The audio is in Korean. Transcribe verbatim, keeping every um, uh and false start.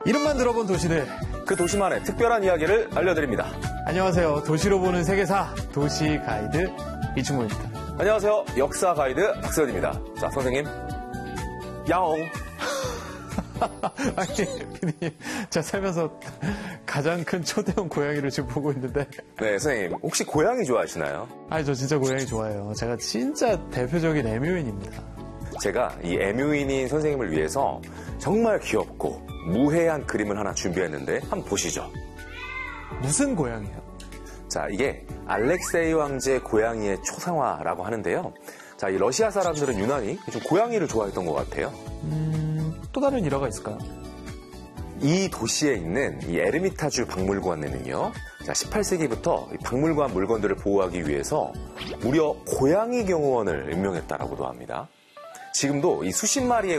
이름만 들어본 도시들, 그 도시만의 특별한 이야기를 알려드립니다. 안녕하세요. 도시로 보는 세계사 도시 가이드 이충구입니다. 안녕하세요. 역사 가이드 박세현입니다. 자, 선생님, 야옹. 아니, 피디님, 제가 살면서 가장 큰 초대형 고양이를 지금 보고 있는데. 네, 선생님, 혹시 고양이 좋아하시나요? 아니, 저 진짜 고양이 좋아해요. 제가 진짜 대표적인 애묘인입니다. 제가 이 애묘인인 선생님을 위해서 정말 귀엽고 무해한 그림을 하나 준비했는데 한번 보시죠. 무슨 고양이요? 자, 이게 알렉세이 왕제의 고양이의 초상화라고 하는데요. 자, 이 러시아 사람들은 유난히 좀 고양이를 좋아했던 것 같아요. 음, 또 다른 일화가 있을까요? 이 도시에 있는 이 에르미타주 박물관에는요, 자, 십팔 세기부터 이 박물관 물건들을 보호하기 위해서 무려 고양이 경호원을 임명했다라고도 합니다. 지금도 이 수십 마리의